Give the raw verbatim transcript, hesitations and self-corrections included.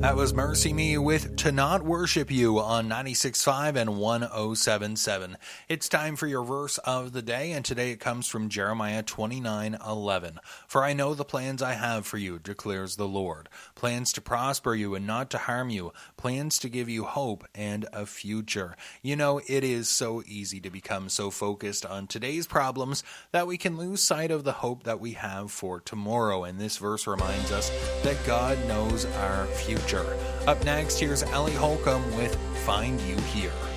That was Mercy Me with To Not Worship You on ninety-six point five and one oh seven point seven. It's time for your verse of the day, and today it comes from Jeremiah twenty-nine eleven. For I know the plans I have for you, declares the Lord. Plans to prosper you and not to harm you. Plans to give you hope and a future. You know, it is so easy to become so focused on today's problems that we can lose sight of the hope that we have for tomorrow. And this verse reminds us that God knows our future. Up next, here's Ellie Holcomb with Find You Here.